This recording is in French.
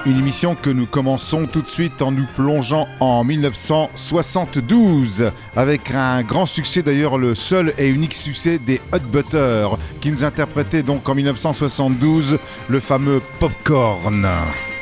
Une émission que nous commençons tout de suite en nous plongeant en 1972 avec un grand succès, d'ailleurs le seul et unique succès des Hot Butter qui nous interprétaient donc en 1972 le fameux Popcorn.